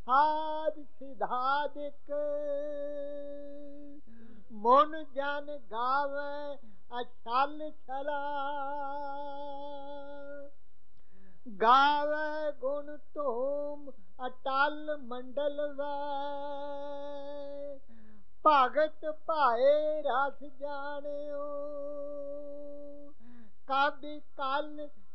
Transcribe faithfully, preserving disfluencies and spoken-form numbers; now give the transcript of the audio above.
ਸਾਧ ਸਿਧਾਦਿਕ ਮਨ ਜਨ ਗਾਵੇ ਅਛਲ ਛਲਾ ਗਾਵੇ ਗੁਣ ਧੂਮ ਅਟਲ ਮੰਡਲ ਵੈ ਭਗਤ ਭਾਏ ਰਸ ਜਾਣਿਓ ਕਬ ਕਲ